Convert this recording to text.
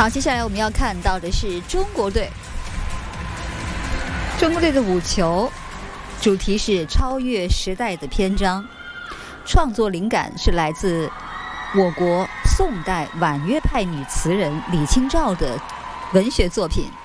好，接下来我们要看到的是中国队。中国队的舞球主题是超越时代的篇章，创作灵感是来自我国宋代婉约派女词人李清照的文学作品